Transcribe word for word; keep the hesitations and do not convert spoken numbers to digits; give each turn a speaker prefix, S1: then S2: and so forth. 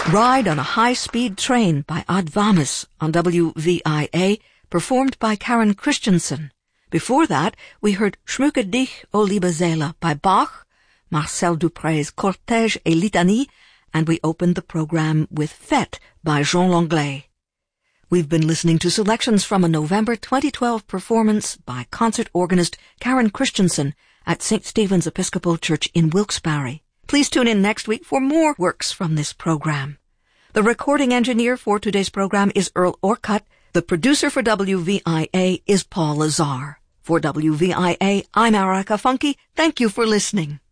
S1: Ride on a High-Speed Train by Advamis on W V I A, performed by Karen Christensen. Before that, we heard Schmücke dich, o liebe Seele by Bach, Marcel Dupré's Cortège et Litanie, and we opened the program with Fête by Jean Langlais. We've been listening to selections from a November twenty twelve performance by concert organist Karen Christensen at Saint Stephen's Episcopal Church in Wilkes-Barre. Please tune in next week for more works from this program. The recording engineer for today's program is Earl Orcutt. The producer for W V I A is Paul Lazar. For W V I A, I'm Erica Funke. Thank you for listening.